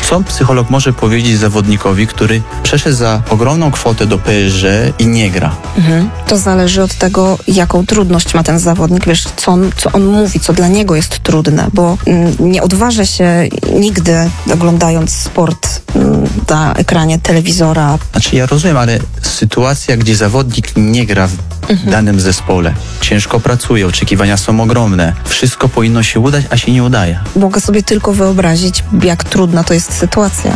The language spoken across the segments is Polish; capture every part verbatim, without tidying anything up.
Co psycholog może powiedzieć zawodnikowi, który przeszedł za ogromną kwotę do P S G i nie gra? Mhm. To zależy od tego, jaką trudność ma ten zawodnik, wiesz, co on, co on mówi, co dla niego jest trudne, bo mm, nie odważę się nigdy, oglądając sport mm, na ekranie telewizora. Znaczy ja rozumiem, ale sytuacja, gdzie zawodnik nie gra w mhm. danym zespole, ciężko pracuje, oczekiwania są ogromne, wszystko powinno się udać, a się nie udaje. Mogę sobie tylko wyobrazić, jak trudna to jest sytuacja.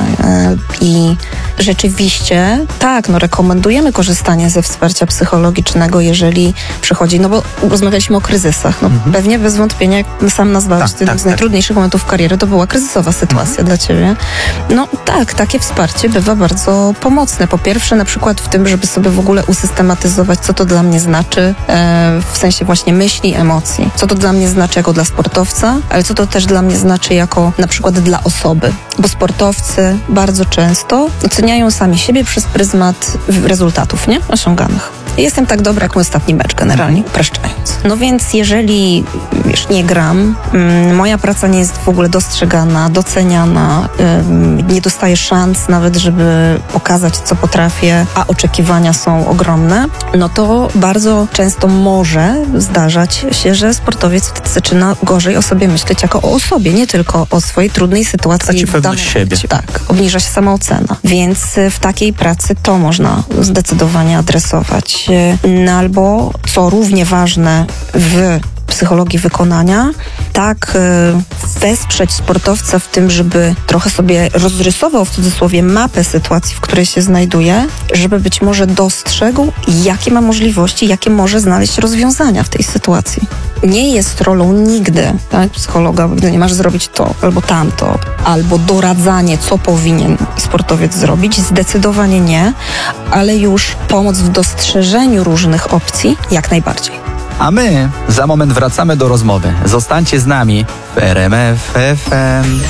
I rzeczywiście, tak, no rekomendujemy korzystanie ze wsparcia psychologicznego, jeżeli przychodzi, no bo rozmawialiśmy o kryzysach. No mhm. pewnie bez wątpienia, jak sam nazwałeś, tak, jednym tak, z najtrudniejszych tak. momentów kariery, to była kryzysowa sytuacja mhm. dla ciebie. No tak, takie wsparcie bywa bardzo pomocne. Po pierwsze, na przykład w tym, żeby sobie w ogóle usystematyzować, co to dla mnie znaczy, e, w sensie właśnie myśli, emocji. Co to dla mnie znaczy jako dla sportowca, ale co to też dla mnie znaczy jako na przykład dla osoby. Bo sportowcy bardzo często oceniają sami siebie przez pryzmat rezultatów, nie? Osiąganych. Jestem tak dobra jak mój ostatni mecz, generalnie upraszczając. No więc jeżeli, wiesz, nie gram, mm, moja praca nie jest w ogóle dostrzegana, doceniana, ym, nie dostaję szans nawet, żeby pokazać, co potrafię, a oczekiwania są ogromne, no to bardzo często może zdarzać się, że sportowiec wtedy zaczyna gorzej o sobie myśleć jako o osobie, nie tylko o swojej trudnej sytuacji. Traci pewność siebie. Tak, obniża się samoocena. Więc w takiej pracy to można zdecydowanie adresować. No albo, co równie ważne w psychologii wykonania, tak wesprzeć sportowca w tym, żeby trochę sobie rozrysował w cudzysłowie mapę sytuacji, w której się znajduje, żeby być może dostrzegł, jakie ma możliwości, jakie może znaleźć rozwiązania w tej sytuacji. Nie jest rolą nigdy, tak, psychologa, gdy nie masz zrobić to albo tamto, albo doradzanie, co powinien sportowiec zrobić. Zdecydowanie nie, ale już pomoc w dostrzeżeniu różnych opcji jak najbardziej. A my za moment wracamy do rozmowy. Zostańcie z nami w R M F F M.